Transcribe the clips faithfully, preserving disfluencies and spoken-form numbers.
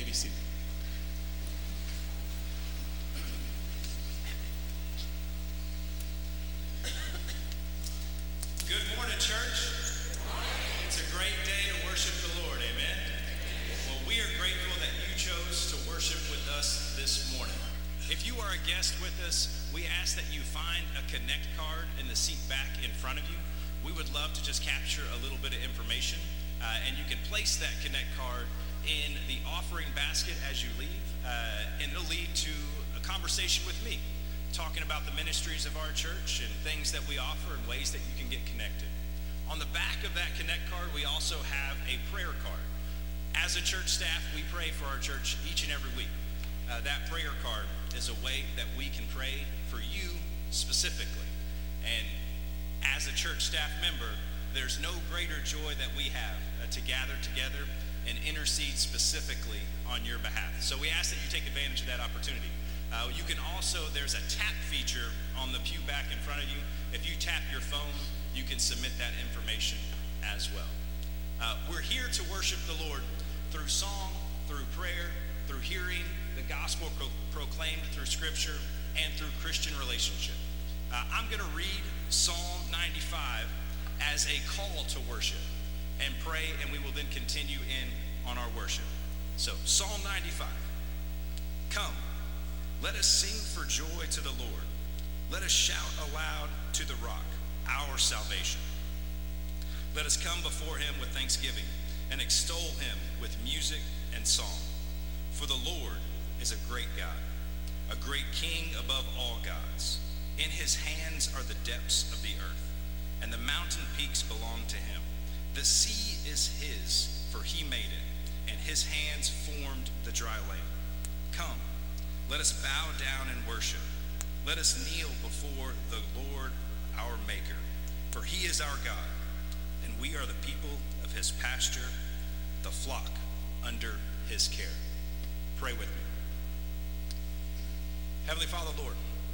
be seated. Good morning, church. It's a great day to worship the Lord, amen? Well, we are grateful that you chose to worship with us this morning. If you are a guest with us, we ask that you find a Connect card in the seat back in front of you. We would love to just capture a little bit of information, uh, and you can place that Connect card in the offering basket as you leave, uh, and it'll lead to a conversation with me, talking about the ministries of our church and things that we offer and ways that you can get connected. On the back of that Connect card, we also have a prayer card. As a church staff, we pray for our church each and every week. Uh, that prayer card is a way that we can pray for you specifically. And as a church staff member, there's no greater joy that we have uh, to gather together and intercede specifically on your behalf. So we ask that you take advantage of that opportunity. Uh, you can also, there's a tap feature on the pew back in front of you. If you tap your phone, you can submit that information as well. Uh, we're here to worship the Lord through song, through prayer, through hearing the gospel pro- proclaimed through scripture, and through Christian relationship. Uh, I'm going to read Psalm ninety-five as a call to worship and pray, and we will then continue in on our worship. So, Psalm ninety-five. Come, let us sing for joy to the Lord. Let us shout aloud to the rock, our salvation. Let us come before him with thanksgiving and extol him with music and song. For the Lord is a great God, a great King above all gods. In his hands are the depths of the earth, and the mountain peaks belong to him. The sea is his, for he made it, and his hands formed the dry land. Come, let us bow down and worship. Let us kneel before the Lord our Maker, for he is our God, and we are the people of his pasture, the flock under his care. Pray with me. Heavenly Father, Lord,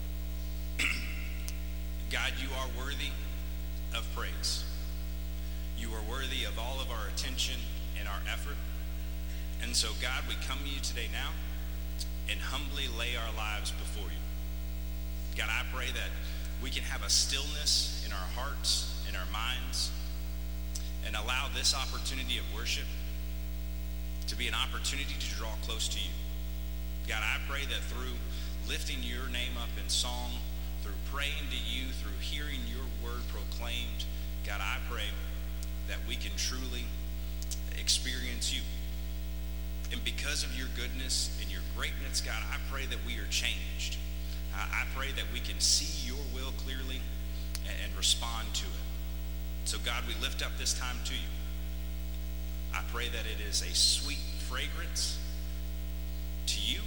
God, you are worthy of praise. You are worthy of all of our attention and our effort. And so, God, we come to you today now and humbly lay our lives before you. God, I pray that we can have a stillness in our hearts and our minds and allow this opportunity of worship to be an opportunity to draw close to you. God, I pray that through lifting your name up in song, through praying to you, through hearing your word proclaimed, God, I pray that we can truly experience you. And because of your goodness and your greatness, God, I pray that we are changed. I pray that we can see your will clearly and respond to it. So, God, we lift up this time to you. I pray that it is a sweet fragrance to you.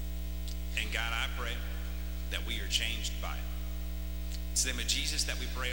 And God, I pray that we are changed by it. It's the name of Jesus that we pray